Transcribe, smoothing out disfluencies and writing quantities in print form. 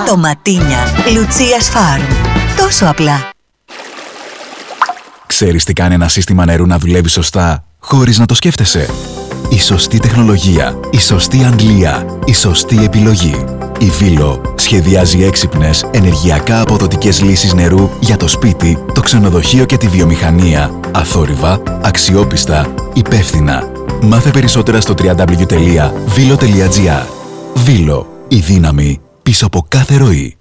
Ντοματίνια Λουτσίας Φάρμ. Τόσο απλά. Ξέρεις τι κάνει ένα σύστημα νερού να δουλεύει σωστά, χωρίς να το σκέφτεσαι? Η σωστή τεχνολογία, η σωστή αντλία, η σωστή επιλογή. Η Βίλο σχεδιάζει έξυπνες, ενεργειακά αποδοτικές λύσεις νερού για το σπίτι, το ξενοδοχείο και τη βιομηχανία. Αθόρυβα, αξιόπιστα, υπεύθυνα. Μάθε περισσότερα στο www.vilo.gr. Βίλο, η δύναμη πίσω από κάθε ροή.